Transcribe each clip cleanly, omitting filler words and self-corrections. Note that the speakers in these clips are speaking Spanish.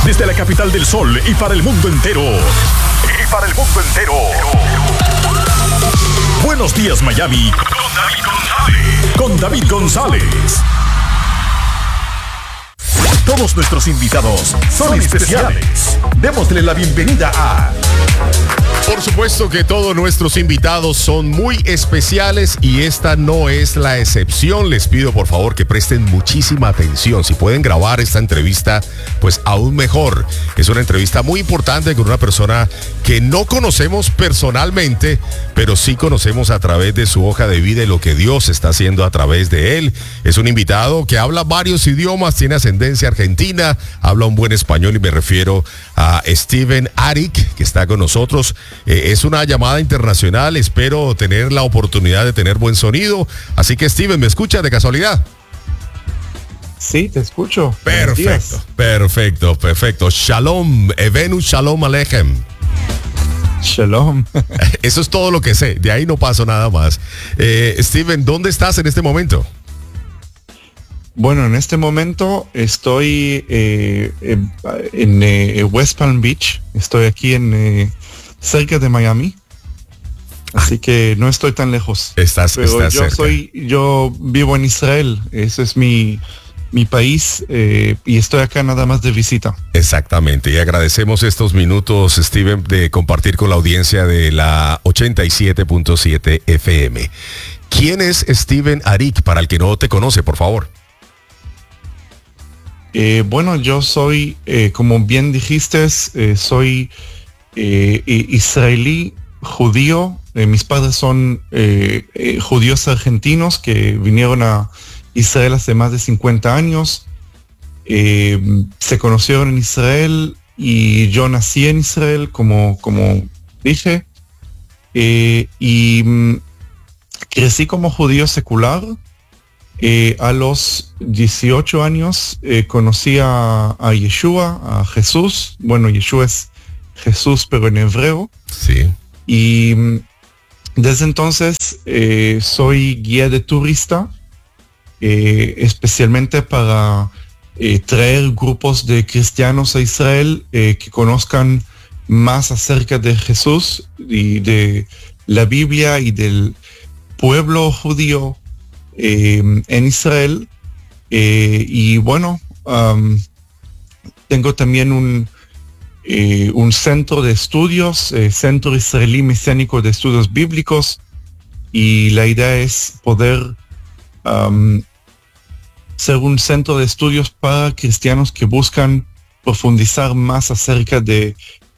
Desde la capital del sol y para el mundo entero. Buenos días, Miami. Con David González. Todos nuestros invitados son especiales. Démosle la bienvenida a... Por supuesto que todos nuestros invitados son muy especiales y esta no es la excepción. Les pido por favor que presten muchísima atención. Si pueden grabar esta entrevista, pues aún mejor. Es una entrevista muy importante con una persona que no conocemos personalmente, pero sí conocemos a través de su hoja de vida y lo que Dios está haciendo a través de él. Es un invitado que habla varios idiomas, tiene ascendencia argentina, habla un buen español y me refiero a Steven Arik, que está con nosotros. Es una llamada internacional, espero tener la oportunidad de tener buen sonido. Así que Steven, ¿me escuchas de casualidad? Sí, te escucho. Perfecto. Shalom, Evenu Shalom Aleichem. Shalom. Eso es todo lo que sé, de ahí no paso nada más. Steven, ¿dónde estás en este momento? Bueno, en este momento estoy en West Palm Beach. Estoy aquí cerca de Miami. Así que no estoy tan lejos. Estás cerca. Yo vivo en Israel. Ese es mi país y estoy acá nada más de visita. Exactamente. Y agradecemos estos minutos, Steven, de compartir con la audiencia de la 87.7 FM. ¿Quién es Steven Arik? Para el que no te conoce, por favor. Bueno, yo soy, como bien dijiste, soy israelí, judío. Mis padres son judíos argentinos que vinieron a Israel hace más de 50 años. Se conocieron en Israel y yo nací en Israel, como dije. Y crecí como judío secular. A los 18 años conocí a Yeshua, a Jesús. Bueno, Yeshua es Jesús, pero en hebreo. Sí. Y desde entonces soy guía de turista, especialmente para traer grupos de cristianos a Israel que conozcan más acerca de Jesús y de la Biblia y del pueblo judío en Israel. Y bueno, tengo también un centro de estudios, Centro Israelí Mesiánico de Estudios Bíblicos, y la idea es poder ser un centro de estudios para cristianos que buscan profundizar más acerca de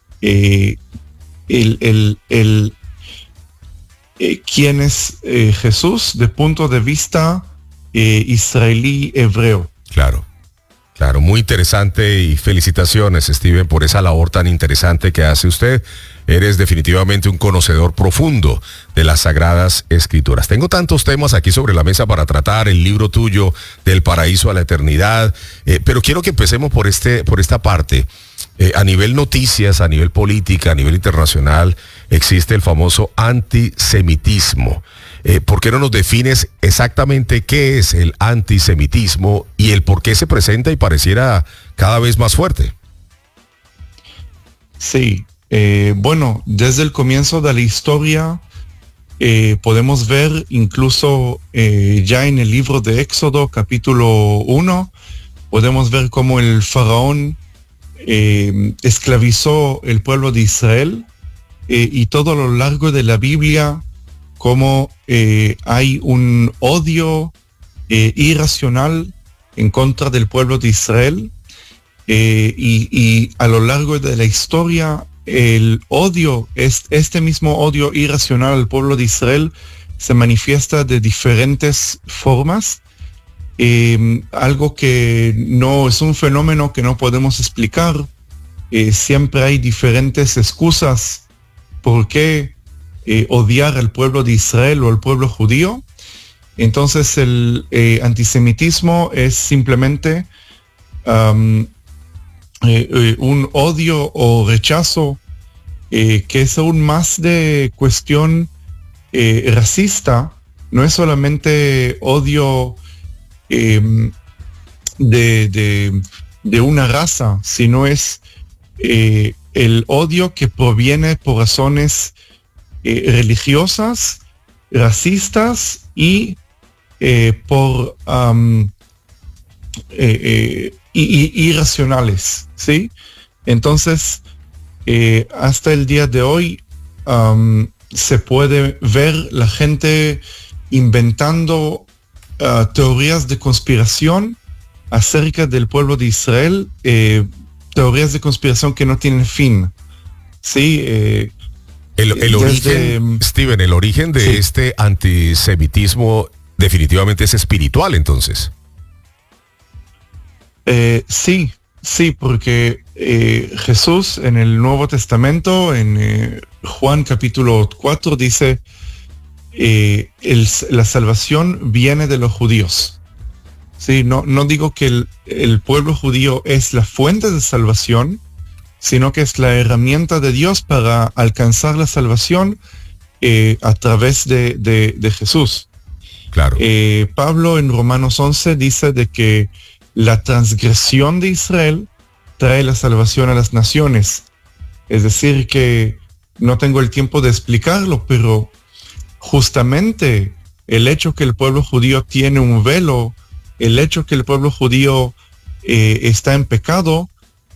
quién es Jesús de punto de vista israelí hebreo. Claro, muy interesante y felicitaciones, Steven, por esa labor tan interesante que hace usted. Eres definitivamente un conocedor profundo de las Sagradas Escrituras. Tengo tantos temas aquí sobre la mesa para tratar, el libro tuyo, Del Paraíso a la Eternidad, pero quiero que empecemos por esta parte. A nivel noticias, a nivel política, a nivel internacional, existe el famoso antisemitismo. ¿Por qué no nos defines exactamente qué es el antisemitismo y el por qué se presenta y pareciera cada vez más fuerte? Sí, bueno, desde el comienzo de la historia podemos ver incluso ya en el libro de Éxodo, capítulo 1, podemos ver cómo el faraón esclavizó el pueblo de Israel y todo a lo largo de la Biblia como hay un odio irracional en contra del pueblo de Israel y a lo largo de la historia el odio, este mismo odio irracional al pueblo de Israel se manifiesta de diferentes formas. Algo que no es un fenómeno que no podemos explicar. Siempre hay diferentes excusas por qué odiar al pueblo de Israel o al pueblo judío. Entonces el antisemitismo es simplemente un odio o rechazo que es aún más de cuestión racista. No es solamente odio de de una raza, sino es el odio que proviene por razones religiosas, racistas y por irracionales, ¿sí? Entonces, hasta el día de hoy se puede ver la gente inventando teorías de conspiración acerca del pueblo de Israel, teorías de conspiración que no tienen fin, ¿sí? El origen, Steven, el origen de este antisemitismo definitivamente es espiritual, entonces. Sí, porque Jesús en el Nuevo Testamento, en Juan capítulo 4, dice, la salvación viene de los judíos. Sí, no digo que el pueblo judío es la fuente de salvación, sino que es la herramienta de Dios para alcanzar la salvación a través de Jesús. Claro. Pablo en Romanos 11 dice de que la transgresión de Israel trae la salvación a las naciones. Es decir, que no tengo el tiempo de explicarlo, pero justamente el hecho que el pueblo judío tiene un velo, el hecho que el pueblo judío está en pecado,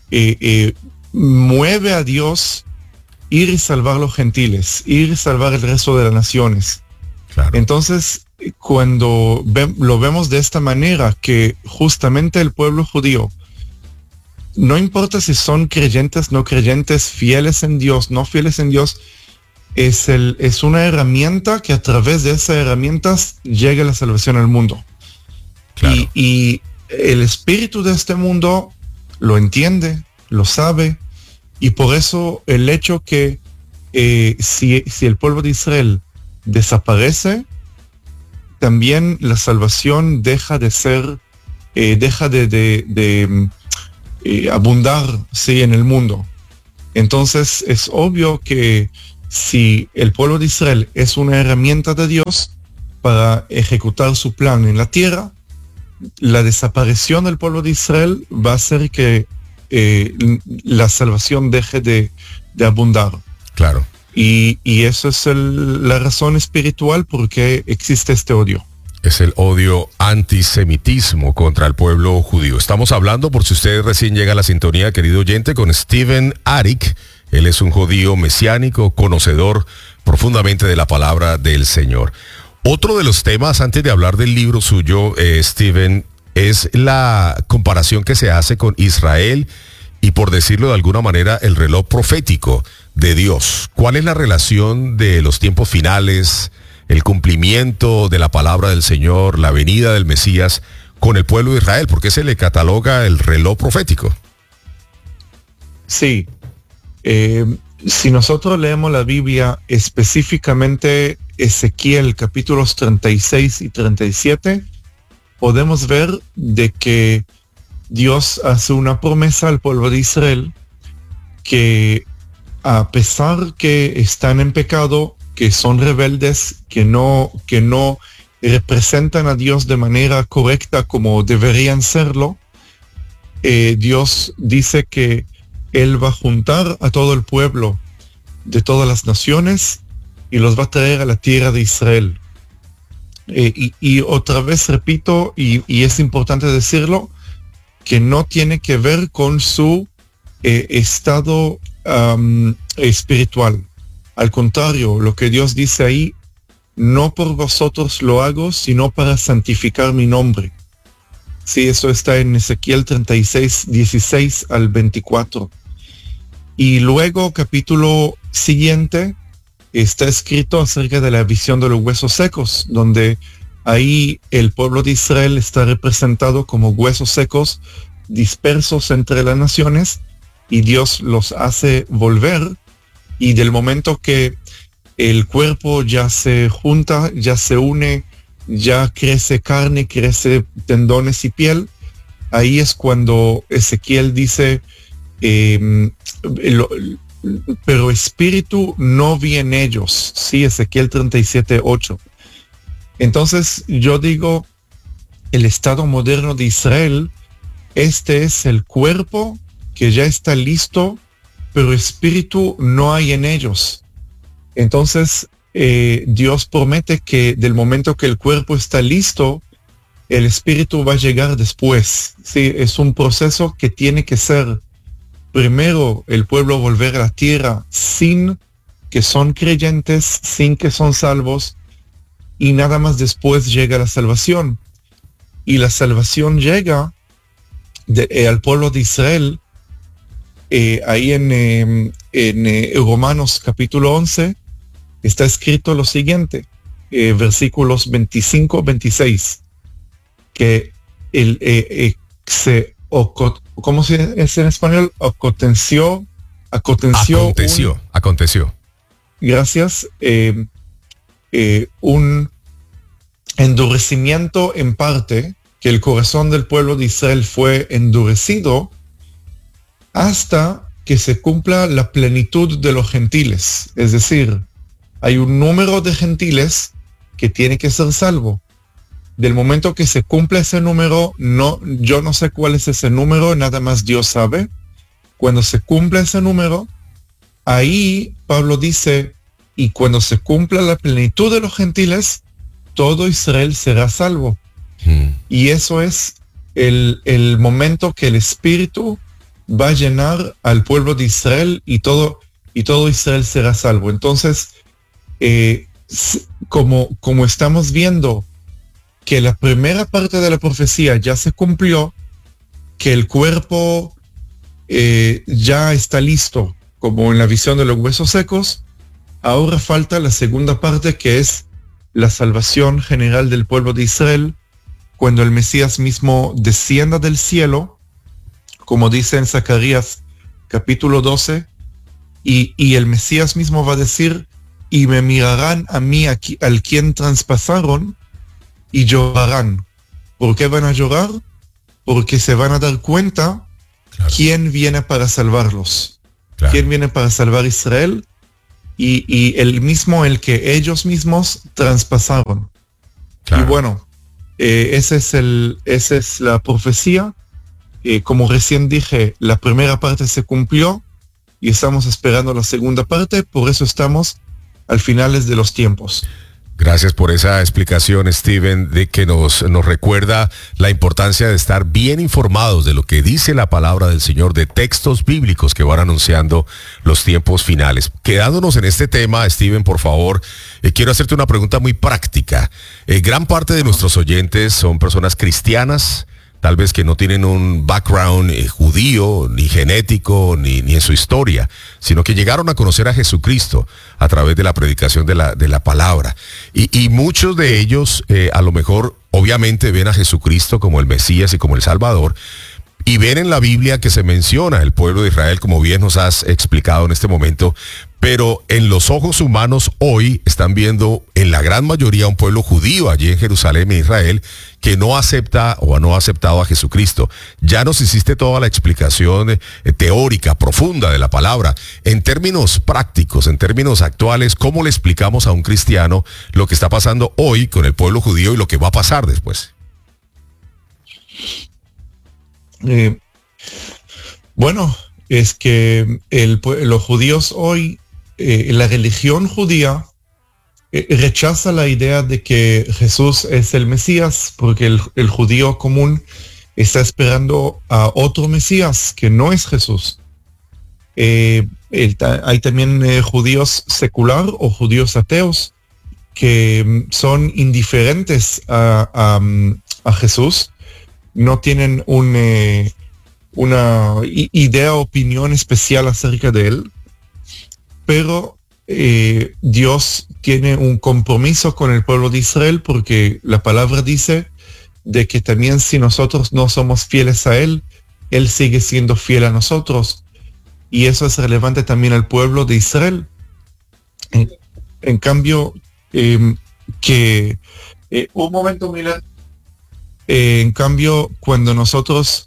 mueve a Dios ir y salvar a los gentiles, ir y salvar el resto de las naciones. Claro. Entonces, cuando lo vemos de esta manera, que justamente el pueblo judío, no importa si son creyentes, no creyentes, fieles en Dios, no fieles en Dios, es una herramienta que a través de esas herramientas llega la salvación al mundo. Claro. Y el espíritu de este mundo lo entiende, lo sabe, y por eso el hecho que si el pueblo de Israel desaparece, también la salvación deja de ser, deja de abundar, sí, en el mundo. Entonces es obvio que si el pueblo de Israel es una herramienta de Dios para ejecutar su plan en la tierra, la desaparición del pueblo de Israel va a hacer que la salvación deje de abundar. Claro. Y eso es la razón espiritual por qué existe este odio. Es el odio antisemitismo contra el pueblo judío. Estamos hablando, por si usted recién llega a la sintonía, querido oyente, con Steven Arik. Él es un judío mesiánico, conocedor profundamente de la palabra del Señor. Otro de los temas, antes de hablar del libro suyo, Steven, es la comparación que se hace con Israel y, por decirlo de alguna manera, el reloj profético de Dios. ¿Cuál es la relación de los tiempos finales, el cumplimiento de la palabra del Señor, la venida del Mesías con el pueblo de Israel? ¿Por qué se le cataloga el reloj profético? Sí. Si nosotros leemos la Biblia, específicamente Ezequiel capítulos 36 y 37, podemos ver de que Dios hace una promesa al pueblo de Israel que, a pesar que están en pecado, que son rebeldes, que no representan a Dios de manera correcta como deberían serlo, Dios dice que Él va a juntar a todo el pueblo de todas las naciones y los va a traer a la tierra de Israel. Y otra vez repito, y es importante decirlo, que no tiene que ver con su estado espiritual. Al contrario, lo que Dios dice ahí, no por vosotros lo hago, sino para santificar mi nombre. Sí, eso está en Ezequiel 36, 16 al 24. Y luego, capítulo siguiente, está escrito acerca de la visión de los huesos secos, donde ahí el pueblo de Israel está representado como huesos secos dispersos entre las naciones, y Dios los hace volver, y del momento que el cuerpo ya se junta, ya se une, ya crece carne, crece tendones y piel, ahí es cuando Ezequiel dice, pero espíritu no vi en ellos, sí, Ezequiel 37:8. Entonces yo digo, el estado moderno de Israel este es el cuerpo que ya está listo, pero espíritu no hay en ellos. Entonces, Dios promete que del momento que el cuerpo está listo, el espíritu va a llegar después. Sí, es un proceso que tiene que ser primero el pueblo volver a la tierra sin que son creyentes, sin que son salvos, y nada más después llega la salvación. Y la salvación llega al pueblo de Israel, ahí en Romanos capítulo 11, está escrito lo siguiente, versículos 25-26, que ¿cómo se es en español? Aconteció. Gracias. Un endurecimiento en parte, que el corazón del pueblo de Israel fue endurecido hasta que se cumpla la plenitud de los gentiles. Es decir, hay un número de gentiles que tiene que ser salvo. Del momento que se cumpla ese número, yo no sé cuál es ese número, nada más Dios sabe. Cuando se cumpla ese número, ahí Pablo dice, y cuando se cumpla la plenitud de los gentiles, todo Israel será salvo. Y eso es el momento que el Espíritu va a llenar al pueblo de Israel y todo Israel será salvo. Entonces, como estamos viendo que la primera parte de la profecía ya se cumplió, que el cuerpo ya está listo, como en la visión de los huesos secos, ahora falta la segunda parte, que es la salvación general del pueblo de Israel, cuando el Mesías mismo descienda del cielo, como dice en Zacarías capítulo 12, y el Mesías mismo va a decir, y me mirarán a mí, al quien traspasaron, y llorarán. ¿Por qué van a llorar? Porque se van a dar cuenta quién viene para salvarlos. Quién viene para salvar a Israel, y el que ellos mismos traspasaron. Y bueno, esa es la profecía. Como recién dije, la primera parte se cumplió y estamos esperando la segunda parte, por eso estamos al finales de los tiempos. Gracias por esa explicación, Steven, de que nos recuerda la importancia de estar bien informados de lo que dice la palabra del Señor, de textos bíblicos que van anunciando los tiempos finales. Quedándonos en este tema, Steven, por favor, quiero hacerte una pregunta muy práctica. Gran parte de nuestros oyentes son personas cristianas, tal vez que no tienen un background judío, ni genético, ni en su historia, sino que llegaron a conocer a Jesucristo a través de la predicación de la palabra. Y muchos de ellos, a lo mejor, obviamente ven a Jesucristo como el Mesías y como el Salvador, y ven en la Biblia que se menciona el pueblo de Israel, como bien nos has explicado en este momento, pero en los ojos humanos hoy están viendo en la gran mayoría un pueblo judío allí en Jerusalén, en Israel, que no acepta o no ha aceptado a Jesucristo. Ya nos hiciste toda la explicación teórica, profunda de la palabra. En términos prácticos, en términos actuales, ¿cómo le explicamos a un cristiano lo que está pasando hoy con el pueblo judío y lo que va a pasar después? Bueno, es que los judíos hoy, la religión judía rechaza la idea de que Jesús es el Mesías, porque el judío común está esperando a otro Mesías que no es Jesús. Hay también judíos secular o judíos ateos que son indiferentes a Jesús, no tienen una idea o opinión especial acerca de él, pero Dios tiene un compromiso con el pueblo de Israel, porque la palabra dice de que también si nosotros no somos fieles a él, él sigue siendo fiel a nosotros, y eso es relevante también al pueblo de Israel. En cambio, un momento, Mila. En cambio, cuando nosotros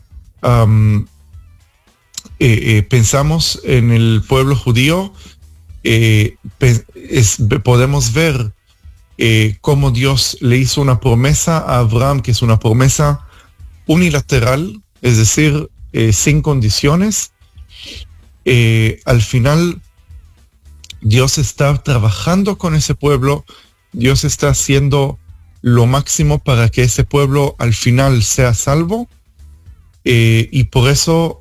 pensamos en el pueblo judío, podemos ver cómo Dios le hizo una promesa a Abraham, que es una promesa unilateral, es decir, sin condiciones. Al final, Dios está trabajando con ese pueblo, Dios está haciendo lo máximo para que ese pueblo al final sea salvo, y por eso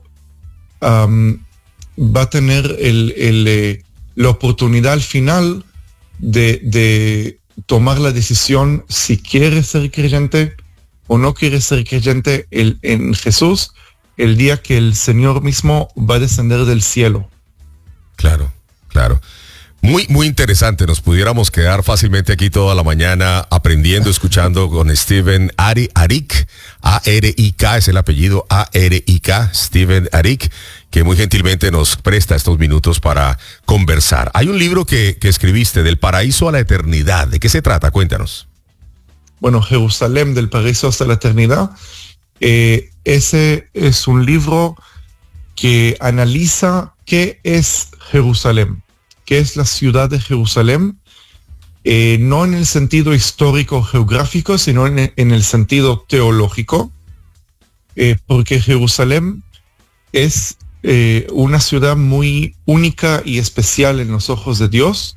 va a tener la oportunidad al final de tomar la decisión si quiere ser creyente o no quiere ser creyente en Jesús, el día que el Señor mismo va a descender del cielo. Claro, claro. Muy, muy interesante. Nos pudiéramos quedar fácilmente aquí toda la mañana aprendiendo, escuchando con Steven Arik. A-R-I-K es el apellido, A-R-I-K, Steven Arik, que muy gentilmente nos presta estos minutos para conversar. Hay un libro que escribiste, Del Paraíso a la Eternidad. ¿De qué se trata? Cuéntanos. Bueno, Jerusalén, del paraíso hasta la eternidad. Ese es un libro que analiza qué es Jerusalén, qué es la ciudad de Jerusalén, no en el sentido histórico geográfico, sino en el sentido teológico, porque Jerusalén es una ciudad muy única y especial en los ojos de Dios.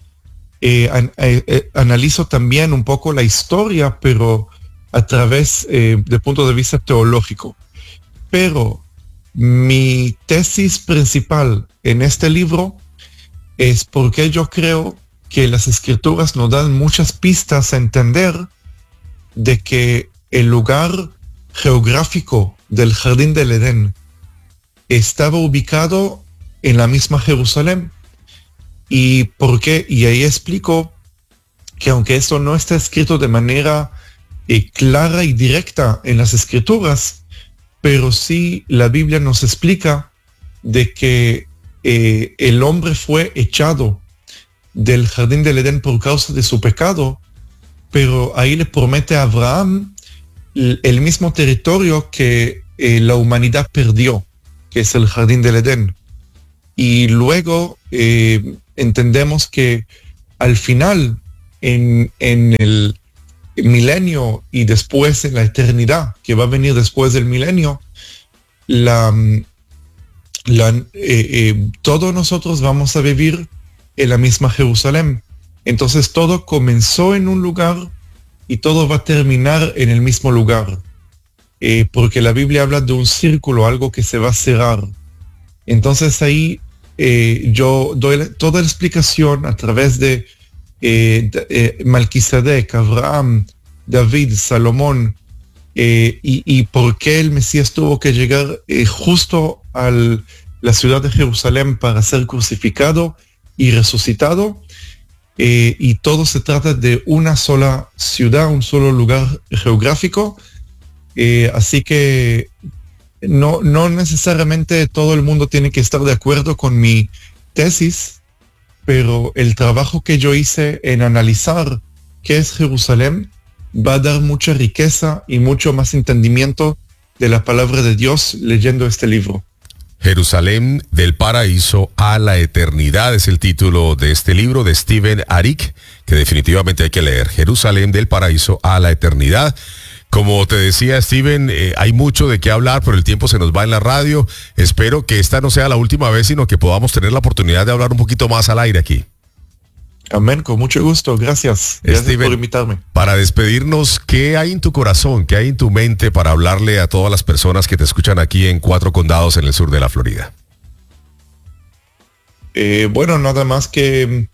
Analizo también un poco la historia, pero a través del punto de vista teológico. Pero mi tesis principal en este libro es porque yo creo que las escrituras nos dan muchas pistas a entender de que el lugar geográfico del Jardín del Edén estaba ubicado en la misma Jerusalén. ¿Y por qué? Y ahí explico que aunque esto no está escrito de manera clara y directa en las escrituras, pero sí la Biblia nos explica de que el hombre fue echado del Jardín del Edén por causa de su pecado, pero ahí le promete a Abraham el mismo territorio que la humanidad perdió, que es el Jardín del Edén. Y luego entendemos que al final, en el milenio y después en la eternidad, que va a venir después del milenio, todos nosotros vamos a vivir en la misma Jerusalén. Entonces todo comenzó en un lugar y todo va a terminar en el mismo lugar, porque la Biblia habla de un círculo, algo que se va a cerrar. Entonces ahí yo doy toda la explicación a través de Melquisedec, Abraham, David, Salomón, y por qué el Mesías tuvo que llegar justo a la ciudad de Jerusalén para ser crucificado y resucitado, y todo se trata de una sola ciudad, un solo lugar geográfico, así que no necesariamente todo el mundo tiene que estar de acuerdo con mi tesis, pero el trabajo que yo hice en analizar qué es Jerusalén va a dar mucha riqueza y mucho más entendimiento de la palabra de Dios leyendo este libro. Jerusalén, del paraíso a la eternidad es el título de este libro de Steven Arik, que definitivamente hay que leer. Jerusalén, del paraíso a la eternidad. Como te decía, Steven, hay mucho de qué hablar, pero el tiempo se nos va en la radio. Espero que esta no sea la última vez, sino que podamos tener la oportunidad de hablar un poquito más al aire aquí. Amén, con mucho gusto. Gracias. Gracias, Steven, por invitarme. Para despedirnos, ¿qué hay en tu corazón, qué hay en tu mente para hablarle a todas las personas que te escuchan aquí en 4 condados en el sur de la Florida? Bueno, nada más que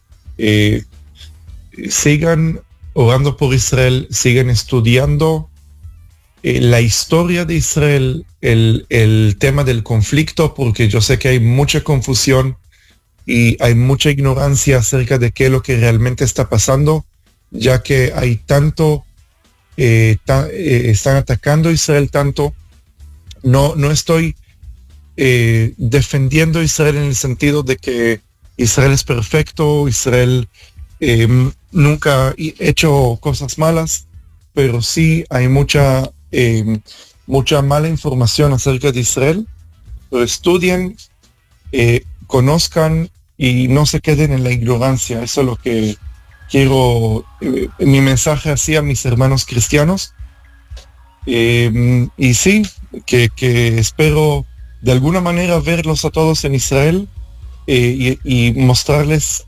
sigan orando por Israel, sigan estudiando la historia de Israel, el tema del conflicto, porque yo sé que hay mucha confusión y hay mucha ignorancia acerca de qué es lo que realmente está pasando, ya que hay tanto, están atacando a Israel tanto. No estoy defendiendo a Israel en el sentido de que Israel es perfecto, Israel nunca ha hecho cosas malas, pero sí hay mucha mala información acerca de Israel. Pero estudien, conozcan y no se queden en la ignorancia. Eso es lo que quiero, mi mensaje así a mis hermanos cristianos. Y sí, que espero de alguna manera verlos a todos en Israel y mostrarles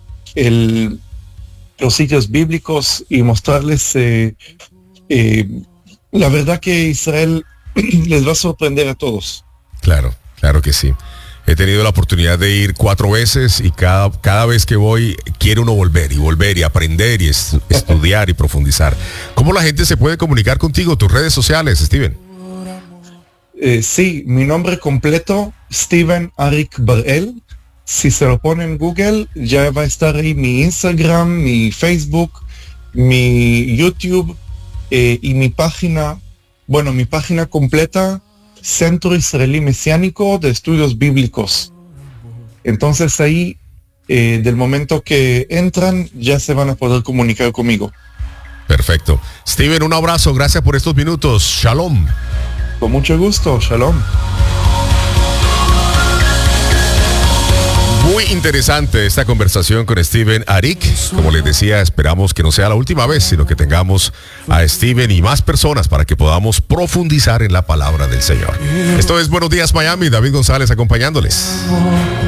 los sitios bíblicos y mostrarles la verdad que Israel les va a sorprender a todos. Claro, claro que sí. He tenido la oportunidad de ir 4 veces y cada vez que voy quiere uno volver y aprender y estudiar y profundizar. ¿Cómo la gente se puede comunicar contigo? Tus redes sociales, Steven. Sí, mi nombre completo, Steven Arik Bar-El. Si se lo pone en Google, ya va a estar ahí mi Instagram, mi Facebook, mi YouTube y mi página completa, Centro Israelí Mesiánico de Estudios Bíblicos. Entonces ahí, del momento que entran, ya se van a poder comunicar conmigo. Perfecto. Steven, un abrazo, gracias por estos minutos. Shalom. Con mucho gusto, shalom. Muy interesante esta conversación con Steven Arik. Como les decía, esperamos que no sea la última vez, sino que tengamos a Steven y más personas para que podamos profundizar en la palabra del Señor. Esto es Buenos Días Miami, David González acompañándoles.